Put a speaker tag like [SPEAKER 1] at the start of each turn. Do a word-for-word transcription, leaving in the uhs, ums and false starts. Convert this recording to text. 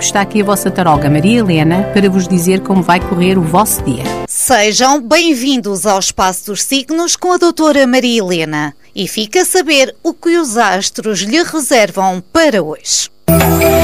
[SPEAKER 1] amigos, está aqui a vossa taróloga Maria Helena para vos dizer como vai correr o vosso dia.
[SPEAKER 2] Sejam bem-vindos ao Espaço dos Signos com a doutora Maria Helena e fica a saber o que os astros lhe reservam para hoje.